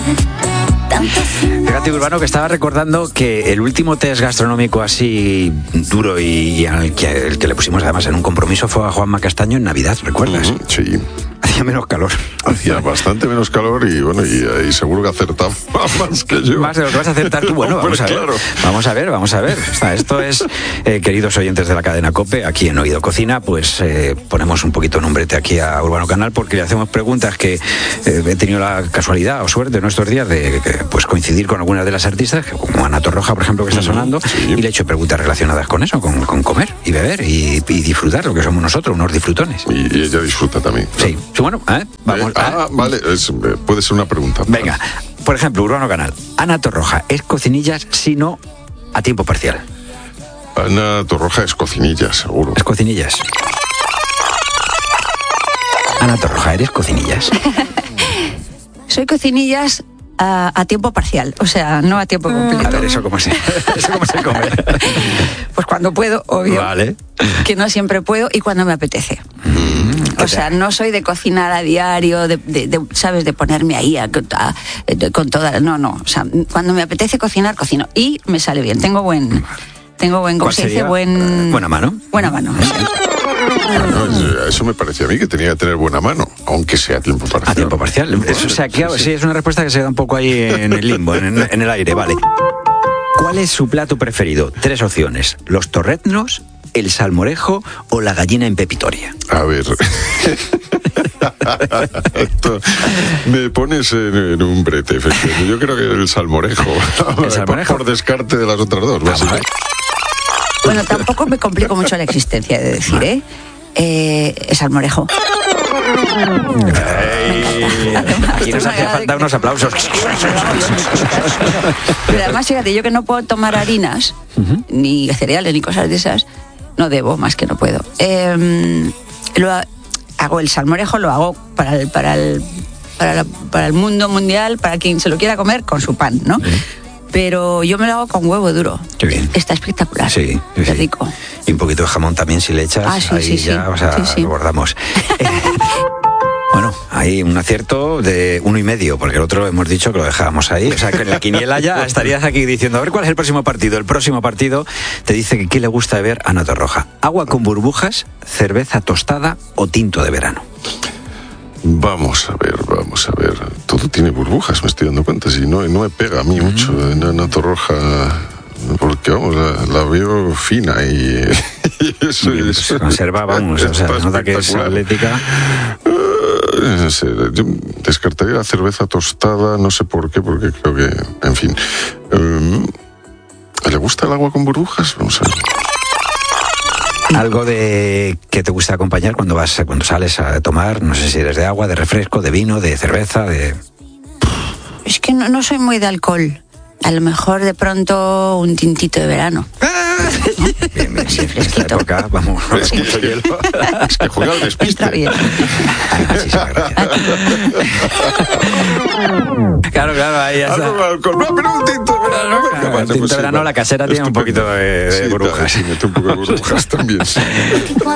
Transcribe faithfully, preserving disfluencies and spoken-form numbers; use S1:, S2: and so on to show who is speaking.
S1: Fíjate, Urbano, que estaba recordando que el último test gastronómico así duro y, y al que, el que le pusimos además en un compromiso fue a Juanma Castaño en Navidad, ¿recuerdas?
S2: Uh-huh, sí.
S1: Hacía menos calor.
S2: Hacía bastante menos calor y bueno, y, y seguro que acertaba más que yo.
S1: Más de lo que vas a acertar tú. Bueno, vamos a ver. Claro. Vamos a ver, vamos a ver. Esto es, eh, queridos oyentes de la cadena COPE, aquí en Oído Cocina, pues eh, ponemos un poquito nombrete aquí a Urbano Canal porque le hacemos preguntas que eh, he tenido la casualidad o suerte en estos días de, de pues coincidir con algunas de las artistas, como Ana Torroja, por ejemplo, que está sonando, sí. Y le he hecho preguntas relacionadas con eso, con, con comer y beber y, y disfrutar, lo que somos nosotros, unos disfrutones.
S2: Y, y ella disfruta también.
S1: Sí, sí, bueno, ¿eh? Vamos.
S2: Eh, ah, ¿eh? Vale, es, puede ser una pregunta.
S1: Venga, por ejemplo, Urbano Canal, Ana Torroja, ¿es cocinillas sino a tiempo parcial?
S2: Ana Torroja es cocinillas, seguro.
S1: ¿Es cocinillas? Ana Torroja, ¿eres cocinillas?
S3: Soy cocinillas a, a tiempo parcial, o sea, no a tiempo completo.
S1: A ver, ¿eso cómo se, eso cómo se come?
S3: Pues cuando puedo, obvio.
S1: Vale.
S3: Que no siempre puedo y cuando me apetece.
S1: Mm,
S3: o sea, no soy de cocinar a diario, de, de, de ¿sabes? De ponerme ahí a, a, de, con toda... No, no. O sea, cuando me apetece cocinar, cocino. Y me sale bien. Tengo buen... Tengo buen... ¿Cómo se dice? Buen...
S1: Buena mano.
S3: Buena mano, sí.
S2: No, eso me parecía a mí que tenía que tener buena mano, aunque sea a tiempo parcial.
S1: A tiempo parcial. Bueno, eso, o sea, que, sí, sí, es una respuesta que se da un poco ahí en el limbo, en, en el aire, vale. ¿Cuál es su plato preferido? Tres opciones. ¿Los torreznos, el salmorejo o la gallina en pepitoria?
S2: A ver... Esto, me pones en, en un brete, efectivamente. Yo creo que el salmorejo.
S1: ¿El salmorejo?
S2: Por, por descarte de las otras dos, básicamente.
S3: Bueno, tampoco me complico mucho la existencia de decir, ¿eh? eh el salmorejo.
S1: Ay, aquí nos hacía falta unos aplausos.
S3: Pero además, fíjate, yo que no puedo tomar harinas, uh-huh. ni cereales, ni cosas de esas, no debo, más que no puedo. Eh, lo hago el salmorejo, lo hago para el, para el, para, la, para el mundo mundial, para quien se lo quiera comer, con su pan, ¿no? Uh-huh. Pero yo me lo hago con huevo duro.
S1: Qué bien.
S3: Está espectacular.
S1: Sí, sí,
S3: qué
S1: sí.
S3: rico.
S1: Y un poquito de jamón también si le echas.
S3: Ah, sí,
S1: ahí
S3: sí,
S1: ya,
S3: sí.
S1: o sea,
S3: sí, sí.
S1: lo bordamos. eh, bueno, hay un acierto de uno y medio, porque el otro hemos dicho que lo dejábamos ahí. O sea, que en la quiniela ya estarías aquí diciendo, a ver cuál es el próximo partido. El próximo partido te dice que qué le gusta beber a Ana Torroja. Agua con burbujas, cerveza tostada o tinto de verano.
S2: Vamos a ver, vamos a ver. Todo tiene burbujas, me estoy dando cuenta. Si no, no me pega a mí mucho en Ana Torroja, porque vamos, la, la veo fina y, y eso
S1: Bien,
S2: es.
S1: Se conserva, vamos, o sea, se nota que es atlética.
S2: Uh, no sé, yo descartaría la cerveza tostada, no sé por qué, porque creo que, en fin. Um, ¿Le gusta el agua con burbujas? Vamos a ver.
S1: Algo de que te gusta acompañar cuando vas, cuando sales a tomar, no sé si eres de agua, de refresco, de vino, de cerveza, de...
S3: Es que no, no soy muy de alcohol. A lo mejor de pronto un tintito de verano.
S1: ¿No? Bien, bien, sí, en esta época, vamos,
S2: es que, mucho hielo. Es que juega al despiste.
S3: Está bien.
S1: Así se Claro, claro, ahí ya está.
S2: Alcohol, no, pero un tinto de verano.
S1: Claro, el tinto de verano, la casera tiene un poquito de, de
S2: sí,
S1: burbujas.
S2: Sí, mete un poco de burbujas también, sí.